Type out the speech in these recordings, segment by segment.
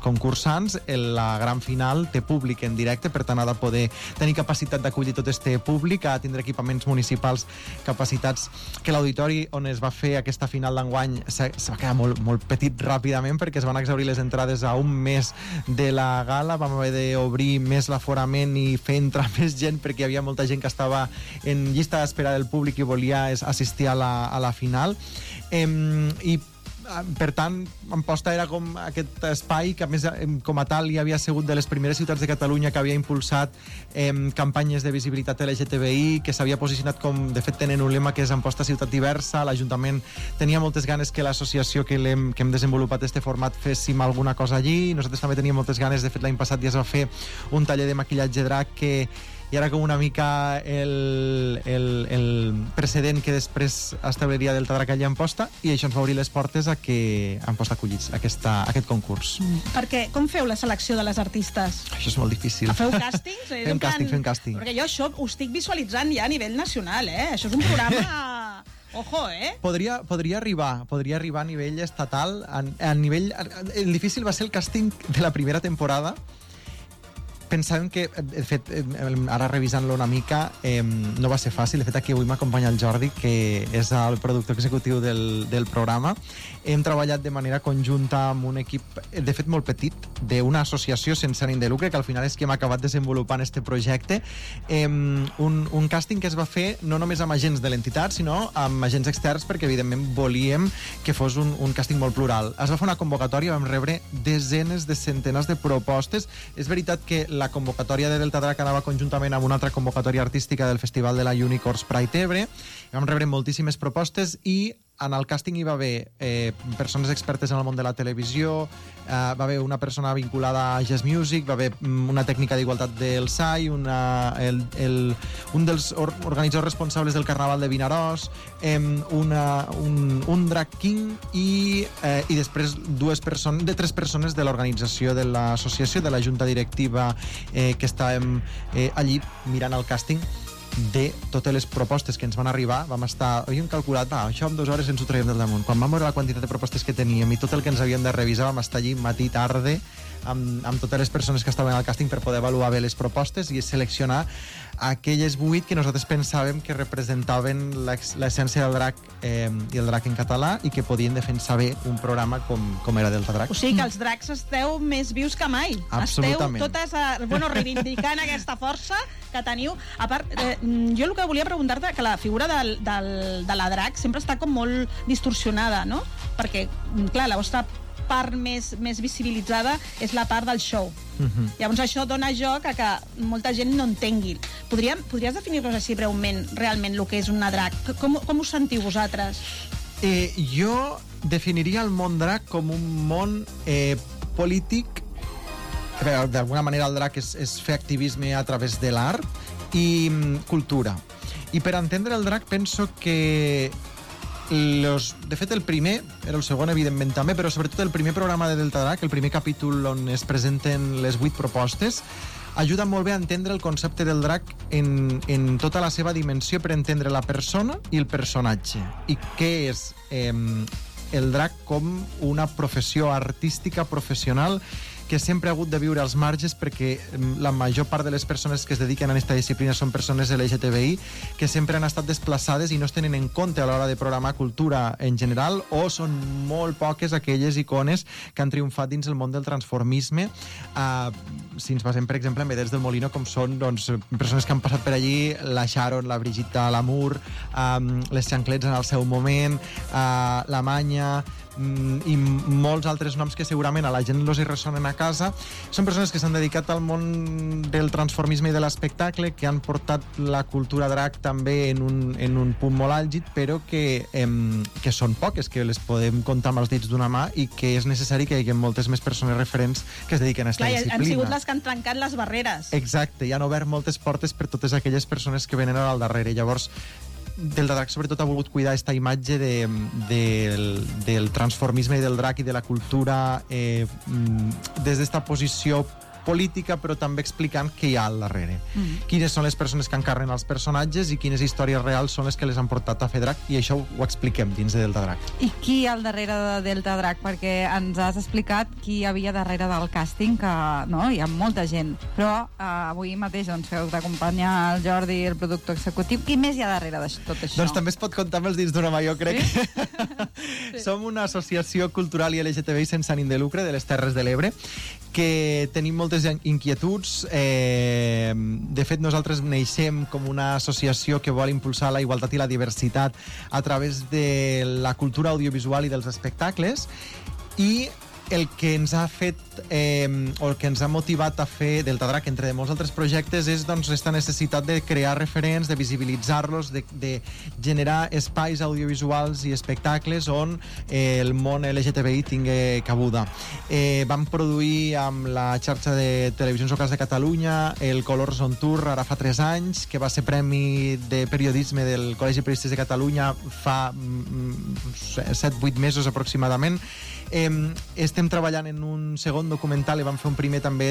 concursants, la gran final té públic en directe, per tant ha de poder tenir capacitat d'acollir tot este públic, ha de tindre equipaments municipals capacitats, que l'auditori on es va fer aquesta final d'enguany se va quedar molt petit ràpidament perquè es van exaurir les entrades a un mes de la gala, vam haver d'obrir més l'aforament i fer entrar més gent perquè hi havia molta gent que estava en llista d'espera del públic i volia assistir a la final, i per tant, Amposta era com aquest espai que, a més, com a tal, hi havia sigut de les primeres ciutats de Catalunya que havia impulsat campanyes de visibilitat LGTBI, que s'havia posicionat com, de fet, tenen un lema que és Amposta Ciutat Diversa. L'Ajuntament tenia moltes ganes que l'associació que hem desenvolupat este format féssim alguna cosa allí. Nosaltres també teníem moltes ganes, de fet, l'any passat ja es va fer un taller de maquillatge drac que i era com una mica el precedent que després establiria Delta Drac allà a Amposta, i això ens va obrir les portes a que Amposta acollís aquest concurs. Perquè com feu la selecció de les artistes? Això és molt difícil. Feu càstings? Fem càsting. Perquè jo això ho estic visualitzant ja a nivell nacional, Això és un programa... Ojo, Podria arribar a nivell estatal. El difícil va ser el càsting de la primera temporada, pensant que, de fet, ara revisant-lo una mica, no va ser fàcil. De fet, aquí avui m'acompanya el Jordi, que és el productor executiu del programa. Hem treballat de manera conjunta amb un equip, de fet, molt petit, d'una associació sense ànim de lucre, que al final és que hem acabat desenvolupant este projecte. Un càsting que es va fer no només amb agents de l'entitat, sinó amb agents externs, perquè, evidentment, volíem que fos un càsting molt plural. Es va fer una convocatòria, vam rebre desenes de centenars de propostes. És veritat que la convocatòria de Delta Drac anava conjuntament amb una altra convocatòria artística del Festival de la Unicorns Pride Ebre. Vam rebre moltíssimes propostes i en el càsting hi va haver persones expertes en el món de la televisió, va haver una persona vinculada a Jazz Music, va haver una tècnica d'igualtat del SAI, un dels organitzadors responsables del Carnaval de Vinaròs, un drag king i després tres persones de l'organització de l'associació, de la junta directiva, que estàvem allí mirant el càsting de totes les propostes que ens van arribar. Havíem calculat, això en 2 hores ens ho traiem del damunt. Quan vam veure la quantitat de propostes que teníem i tot el que ens havíem de revisar, vam estar allí matí, tarda, amb totes les persones que estaven al càsting per poder avaluar bé les propostes i seleccionar aquelles 8 que nosaltres pensàvem que representaven l'essència del drac i el drac en català i que podien defensar bé un programa com era Delta Drac. O sigui que els dracs esteu més vius que mai. Absolutament. Esteu totes reivindicant aquesta força que teniu. A part, jo el que volia preguntar-te, que la figura de la drac sempre està com molt distorsionada, no? Perquè, clar, la vostra part més visibilitzada és la part del show. Llavors això dona joc a que molta gent no entengui. Podries definir-nos així breument realment el que és una drac? Com us sentiu vosaltres? Jo definiria el món drac com un món polític. D'alguna manera el drac és fer activisme a través de l'art i cultura. I per entendre el drac penso que de fet el primer, era el segon evidentment també, però sobretot el primer programa de Delta Drac, el primer capítol on es presenten les 8 propostes, ajuda molt bé a entendre el concepte del drac en tota la seva dimensió, per entendre la persona i el personatge. I què és el drac com una professió artística professional que sempre ha hagut de viure als marges, perquè la major part de les persones que es dediquen a aquesta disciplina són persones LGTBI que sempre han estat desplaçades i no es tenen en compte a l'hora de programar cultura en general, o són molt poques aquelles icones que han triomfat dins el món del transformisme. Si ens basem, per exemple, en vedets del Molino, com són persones que han passat per allí, la Sharon, la Brigitte Lamour, les Xanclets en el seu moment, la Manya, i molts altres noms que segurament a la gent els hi ressonen a casa. Són persones que s'han dedicat al món del transformisme i de l'espectacle, que han portat la cultura drac també en un punt molt àlgid, però que són poques, que les podem comptar amb els dits d'una mà, i que és necessari que hi hagi moltes més persones referents que es dediquen a aquesta disciplina. Han sigut les que han trencat les barreres. Exacte, i han obert moltes portes per totes aquelles persones que venen al darrere. Llavors, Delta Drac sobretot ha volgut cuidar aquesta imatge del transformisme i del drac i de la cultura des d'esta posició política, però també explicant què hi ha al darrere. Quines són les persones que encarnen els personatges i quines històries reals són les que les han portat a fer drac, i això ho expliquem dins de Delta Drac. I qui hi ha al darrere de Delta Drac? Perquè ens has explicat qui hi havia darrere del càsting, que no, hi ha molta gent, però avui mateix doncs, feu d'acompanyar el Jordi, el productor executiu. Qui més hi ha darrere de tot això? Doncs també es pot comptar amb els dits d'una mà, jo crec. Sí. Som una associació cultural i LGTBI sense ànim de lucre de les Terres de l'Ebre, que tenim moltes inquietuds. De fet, nosaltres neixem com una associació que vol impulsar la igualtat i la diversitat a través de la cultura audiovisual i dels espectacles, i el que ens ha fet o el que ens ha motivat a fer Delta Drac, entre molts altres projectes, és doncs aquesta necessitat de crear referents, de visibilitzar-los, de generar espais audiovisuals i espectacles on el món LGTBI tingui cabuda. Vam produir amb la xarxa de televisions locals de Catalunya el Colors on Tour ara fa 3 anys, que va ser premi de periodisme del Col·legi de Periodistes de Catalunya fa 7-8 mesos aproximadament. Estem treballant en un segon documental i vam fer un primer també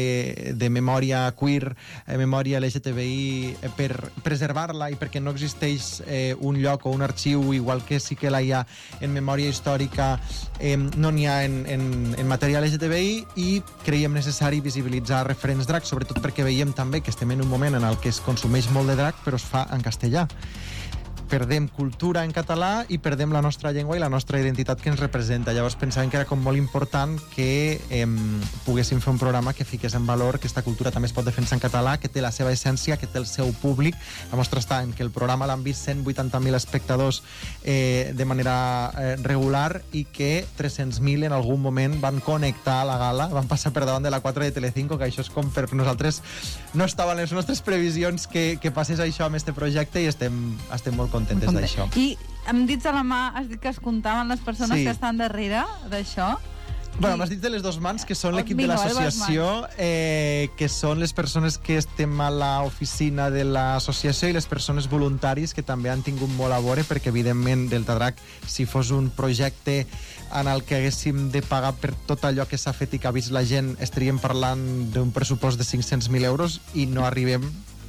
de memòria queer, memòria LGTBI, per preservar-la i perquè no existeix un lloc o un arxiu, igual que sí que la hi ha en memòria històrica, no n'hi ha en matèria LGTBI, i creiem necessari visibilitzar referents drac, sobretot perquè veiem també que estem en un moment en el que es consumeix molt de drac però es fa en castellà. Perdem cultura en català i perdem la nostra llengua i la nostra identitat que ens representa. Llavors pensàvem que era com molt important que poguéssim fer un programa que fiqués en valor que aquesta cultura també es pot defensar en català, que té la seva essència, que té el seu públic. La mostra està en que el programa l'han vist 180.000 espectadors de manera regular i que 300.000 en algun moment van connectar a la gala, van passar per davant de la 4 de Telecinco, que això és com per nosaltres no estava en les nostres previsions que passés això amb este projecte, i estem molt contentes d'això. I amb dits a la mà has dit que es comptaven les persones que estan darrere d'això? Bueno, m'has dit de les 2 mans, que són l'equip de l'associació, que són les persones que estem a l'oficina de l'associació i les persones voluntaris que també han tingut molt a veure, perquè evidentment Delta Drac, si fos un projecte en el que haguéssim de pagar per tot allò que s'ha fet i que ha vist la gent, estaríem parlant d'un pressupost de 500.000 euros i no arribem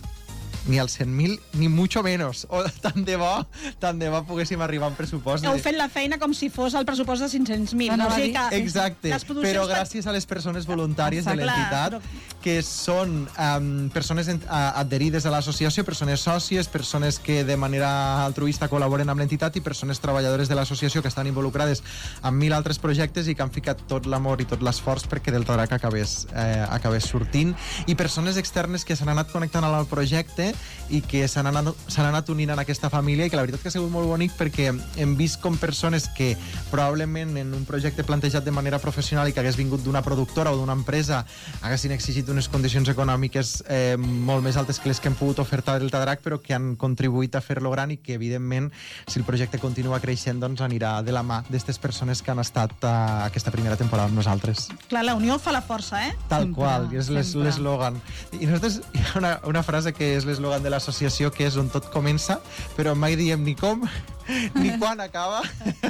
ni als 100.000, ni mucho menos. O tant de bo poguéssim arribar a un pressupost. Heu fet la feina com si fos el pressupost de 500.000. No, o sigui que exacte, però gràcies a les persones voluntàries de l'entitat, que són persones adherides a l'associació, persones sòcies, persones que de manera altruista col·laboren amb l'entitat i persones treballadores de l'associació que estan involucrades en 1.000 altres projectes i que han ficat tot l'amor i tot l'esforç perquè Delta Drac acabés sortint, i persones externes que s'han anat connectant al projecte i que s'han anat unint en aquesta família, i que la veritat que ha sigut molt bonic perquè hem vist com persones que probablement en un projecte plantejat de manera professional i que hagués vingut d'una productora o d'una empresa haguessin exigit unes condicions econòmiques molt més altes que les que hem pogut ofertar a Delta Drac, però que han contribuït a fer-lo gran, i que evidentment si el projecte continua creixent doncs anirà de la mà d'aquestes persones que han estat aquesta primera temporada amb nosaltres. Clar, la unió fa la força, eh? Tal qual, i és l'eslògan. I nosaltres hi ha una frase que és l'eslògan de l'associació, que és on tot comença, però mai diem ni com ni quan acaba.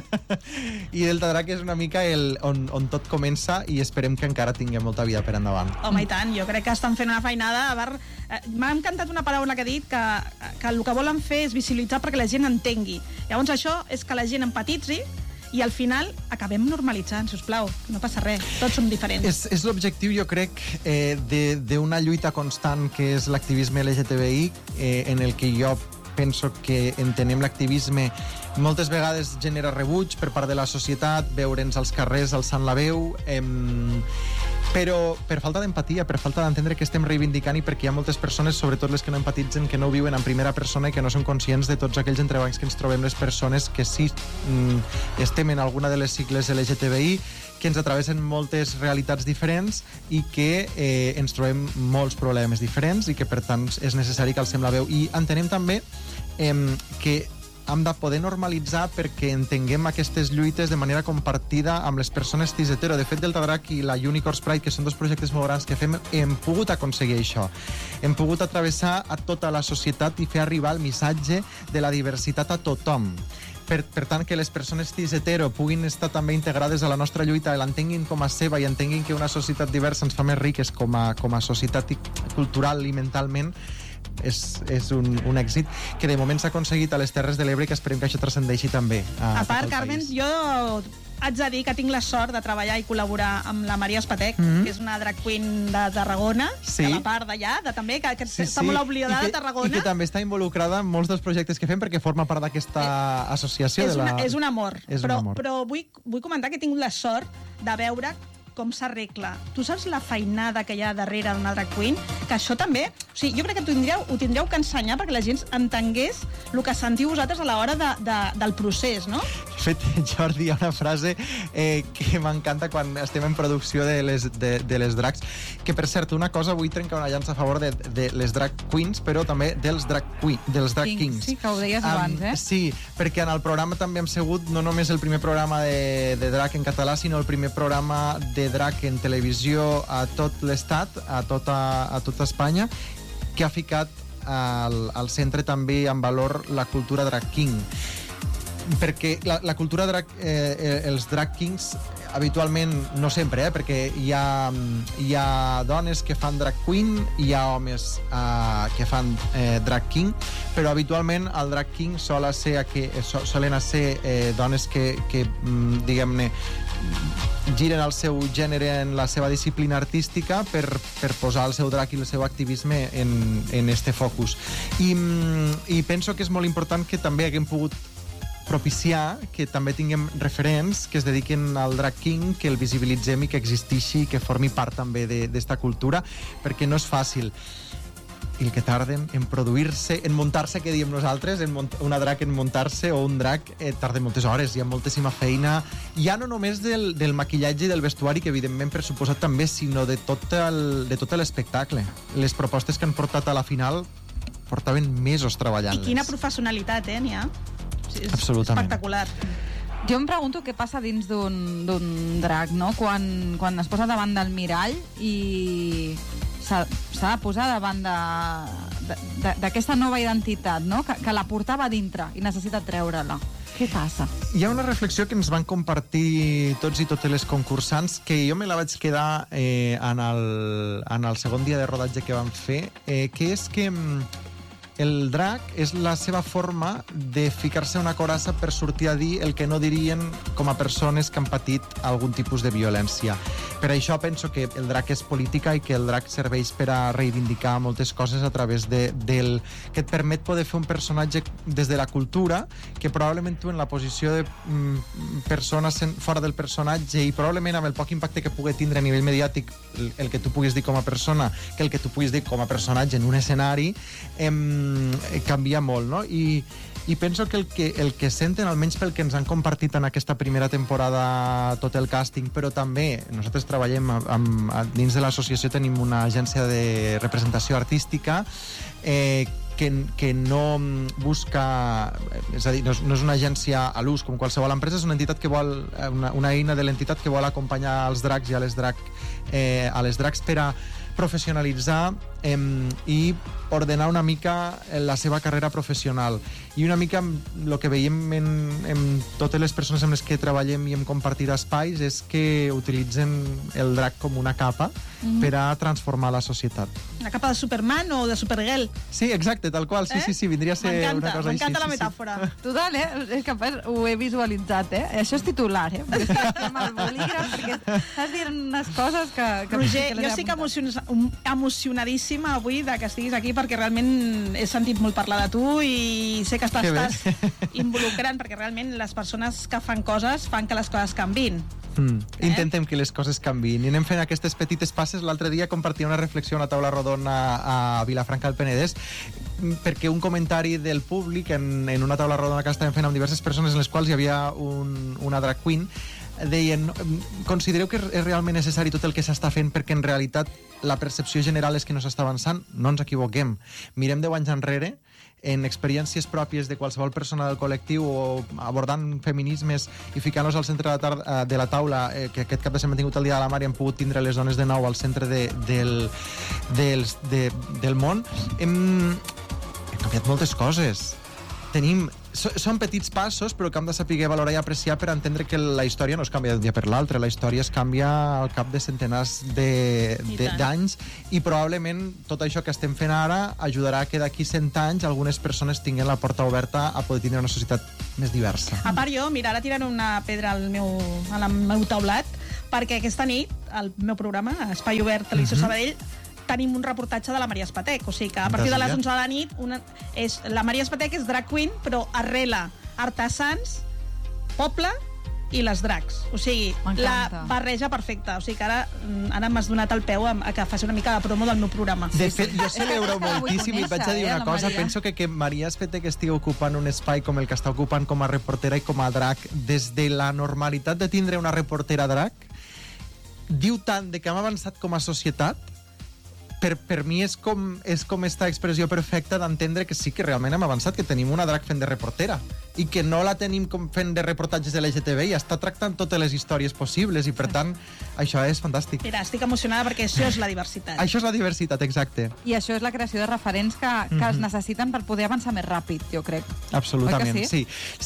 I Delta Drac és una mica on tot comença, i esperem que encara tingui molta vida per endavant. Home, i tant, jo crec que estan fent una feinada. M'ha encantat una paraula que ha dit, que el que volen fer és visibilitzar perquè la gent entengui. Llavors això és que la gent empatitzi i al final acabem normalitzant, sisplau, no passa res, tots som diferents. És l'objectiu, jo crec, d'una lluita constant que és l'activisme LGTBI, en el que jo penso que entenem l'activisme moltes vegades genera rebuig per part de la societat, veure'ns als carrers alçant la veu, però per falta d'empatia, per falta d'entendre què estem reivindicant, i perquè hi ha moltes persones, sobretot les que no empatitzen, que no ho viuen en primera persona i que no són conscients de tots aquells entrebancs que ens trobem les persones que sí estem en alguna de les sigles LGTBI, que ens atravessen moltes realitats diferents i que ens trobem molts problemes diferents, i que per tant és necessari que alcem la veu. I entenem també que hem de poder normalitzar perquè entenguem aquestes lluites de manera compartida amb les persones cis hetero. De fet, Delta Drac i la Unicorns Pride, que són 2 projectes molt grans que fem, hem pogut aconseguir això. Hem pogut atravessar a tota la societat i fer arribar el missatge de la diversitat a tothom. per tant, que les persones cis hetero puguin estar també integrades a la nostra lluita i l'entenguin com a seva i entenguin que una societat diversa ens fa més riques com a societat cultural i mentalment, és un èxit que de moment s'ha aconseguit a les Terres de l'Ebre i que esperem que això transcendeixi també a part, Carmen, jo haig de dir que tinc la sort de treballar i col·laborar amb la Maria Espatec, que és una drag queen de Tarragona, de la part d'allà, també, que està molt oblidada de Tarragona. I que també està involucrada en molts dels projectes que fem perquè forma part d'aquesta associació. És un amor. Però vull comentar que he tingut la sort de veure com s'arregla. Tu saps la feinada que hi ha darrere d'una drag queen? Que això també... O sigui, jo crec que ho tindreu que ensenyar perquè la gent entengués el que sentiu vosaltres a l'hora del procés, no? De fet, Jordi, hi ha una frase que m'encanta quan estem en producció de les drags, que, per cert, una cosa, vull trencar una llança a favor de les drag queens, però també dels drag kings. Sí, que ho deies abans, eh? Sí, perquè en el programa també hem sigut no només el primer programa de drag en català, sinó el primer programa de drag en televisió a tot l'estat, a tota Espanya, que ha ficat al centre també en valor la cultura drag king. Perquè la cultura drag, els drag kings habitualment, no sempre, perquè hi ha dones que fan drag queen, hi ha homes que fan drag king, però habitualment el drag king solen ser dones que diguem-ne, giren el seu gènere en la seva disciplina artística per posar el seu drag i el seu activisme en este focus. I penso que és molt important que també haguem pogut propiciar que també tinguem referents que es dediquin al drag king, que el visibilitzem i que existeixi i que formi part també d'esta cultura, perquè no és fàcil. I el que tarden en produir-se, en muntar-se, que diem nosaltres, una drag en muntar-se o un drag tarda moltes hores, hi ha moltíssima feina, ja no només del maquillatge i del vestuari, que evidentment per suposat també, sinó de tot l'espectacle. Les propostes que han portat a la final portaven mesos treballant-les. I quina professionalitat, n'hi ha? És absolutament espectacular. Jo em pregunto què passa dins d'un drag, no? Quan es posa davant del mirall i s'ha de posar davant d'aquesta nova identitat, no? Que la portava dintre i necessita treure-la. Què passa? Hi ha una reflexió que ens van compartir tots i totes les concursants, que jo me la vaig quedar en el segon dia de rodatge que vam fer, que és que el drag és la seva forma de ficar-se una coraça per sortir a dir el que no dirien com a persones que han patit algun tipus de violència. Per això penso que el drag és política i que el drag serveix per a reivindicar moltes coses a través que et permet poder fer un personatge des de la cultura, que probablement tu en la posició de persona fora del personatge i probablement amb el poc impacte que pugui tindre a nivell mediàtic el que tu puguis dir com a persona que el que tu puguis dir com a personatge en un escenari, canvia molt, no? I penso que el que senten, almenys pel que ens han compartit en aquesta primera temporada tot el càsting, però també nosaltres treballem dins de l'associació, tenim una agència de representació artística que no busca, és a dir, no és una agència a l'ús com qualsevol empresa, és una entitat que vol, una eina de l'entitat que vol acompanyar els drags i a les drags per a professionalitzar i ordenar una mica la seva carrera professional. I una mica el que veiem en totes les persones amb les que treballem i hem compartit espais és que utilitzen el drag com una capa per a transformar la societat. Una capa de Superman o de Supergirl. Sí, exacte, tal qual. Sí, vindria a ser una cosa així. M'encanta la metàfora. Total, és que ho he visualitzat, Això és titular, Perquè estem al bolígraf, perquè estàs dient unes coses que... Roger, jo estic emocionadíssima avui de que estiguis aquí perquè realment he sentit molt parlar de tu i sé que estàs involucrant perquè realment les persones que fan coses fan que les coses canviïn. Intentem que les coses canviïn i anem fent aquestes petites passes. L'altre dia compartia una reflexió a una taula rodona a Vilafranca del Penedès perquè un comentari del públic en una taula rodona que estàvem fent amb diverses persones en les quals hi havia una drag queen, deien, considereu que és realment necessari tot el que s'està fent perquè en realitat la percepció general és que no s'està avançant? No ens equivoquem. Mirem 10 anys enrere en experiències pròpies de qualsevol persona del col·lectiu o abordant feminismes i ficant-los al centre de la taula, que aquest cap de setmana hem tingut el Dia de la Mare i hem pogut tindre les dones de nou al centre del món, hem canviat moltes coses. Tenim són petits passos, però que hem de saber valorar i apreciar per entendre que la història no es canvia d'un dia per l'altre. La història es canvia al cap de centenars d'anys i probablement tot això que estem fent ara ajudarà que d'aquí 100 anys algunes persones tinguin la porta oberta a poder tindre una societat més diversa. A part jo, mira, ara tirant una pedra al meu taulat, perquè aquesta nit, al meu programa, Espai Obert, Televisió Sabadell, tenim un reportatge de la Maria Espatec. O sigui que a partir de les 11 de la nit la Maria Espatec és drag queen, però arrela artesans, poble i les drags. O sigui, la barreja perfecta. O sigui que ara m'has donat el peu a que faci una mica de promo del meu programa. De fet, jo celebro moltíssim i et vaig a dir una cosa. Penso que Maria Espatec estigui ocupant un espai com el que està ocupant com a reportera i com a drag des de la normalitat de tindre una reportera drag diu tant de que hem avançat com a societat. Per mi és com esta expressió perfecta d'entendre que sí que realment hem avançat, que tenim una drag fent de reportera i que no la tenim com fent de reportatges de l'LGTBI, està tractant totes les històries possibles i per tant això és fantàstic. Mira, estic emocionada perquè això és la diversitat. Això és la diversitat, exacte. I això és la creació de referents que es necessiten per poder avançar més ràpid, jo crec. Absolutament, sí.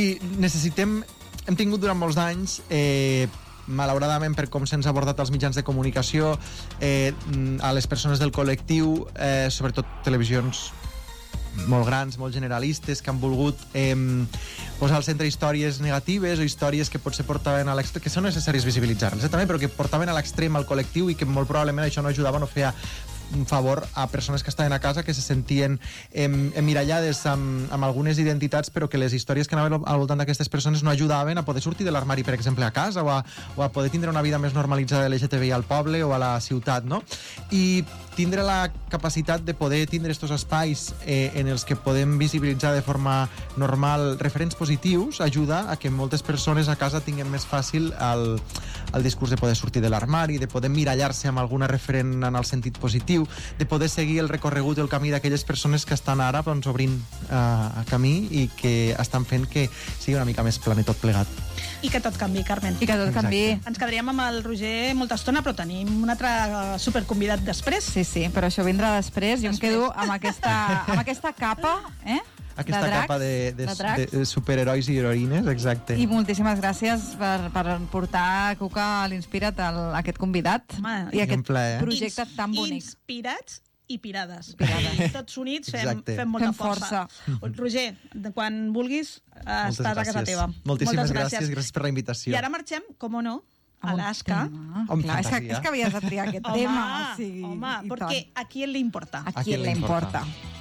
Hem tingut durant molts anys malauradament per com se'ns ha abordat als mitjans de comunicació a les persones del col·lectiu, sobretot televisions molt grans, molt generalistes, que han volgut posar al centre històries negatives o històries que potser portaven a l'extrem, que són necessàries visibilitzar-les, també, però que portaven a l'extrem al col·lectiu i que molt probablement això no ajudava, no feia un favor a persones que estaven a casa, que se sentien emmirallades amb algunes identitats, però que les històries que anaven al voltant d'aquestes persones no ajudaven a poder sortir de l'armari, per exemple, a casa o a poder tindre una vida més normalitzada de l'LGTBI al poble o a la ciutat, no? I tindre la capacitat de poder tindre estos espais en els que podem visibilitzar de forma normal referents positius ajuda a que moltes persones a casa tinguin més fàcil el discurs de poder sortir de l'armari, de poder mirallar-se amb alguna referent en el sentit positiu, de poder seguir el recorregut i el camí d'aquelles persones que estan ara doncs, obrint camí i que estan fent que sigui una mica més planer tot plegat. I que tot canvi, Carmen. I que tot canvi. Ens quedaríem amb el Roger molta estona, però tenim un altre superconvidat després. Sí, però això vindrà després. Jo em quedo amb aquesta capa, aquesta capa de superherois i heroïnes, exacte. I moltíssimes gràcies per portar a Cuca a l'Inspira't aquest convidat i aquest projecte tan bonic. Inspirats i pirades. Tots units fem molta força. Roger, quan vulguis, estàs a casa teva. Moltíssimes gràcies per la invitació. I ara marxem, com o no, a Alaska. És que havies de triar aquest tema. Home, perquè a qui le importa. A qui le importa.